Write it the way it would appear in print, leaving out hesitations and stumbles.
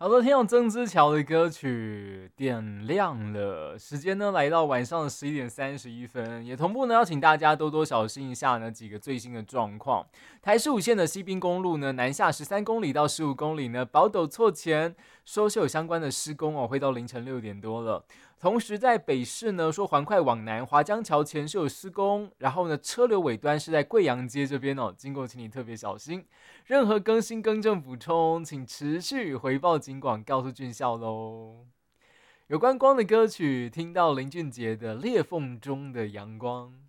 好的，听到曾之乔的歌曲点亮了，时间呢来到晚上的11:31，也同步呢要请大家多多小心一下呢几个最新的状况。台15线的西滨公路呢南下13公里到15公里呢宝斗错前说是有相关的施工哦，会到凌晨6点多了。同时在北市呢说环快往南华江桥前是有施工，然后呢车流尾端是在贵阳街这边哦，经过请你特别小心。任何更新更正补充，请持续回报警广告诉俊孝喽。有关光的歌曲，听到林俊杰的《裂缝中的阳光》。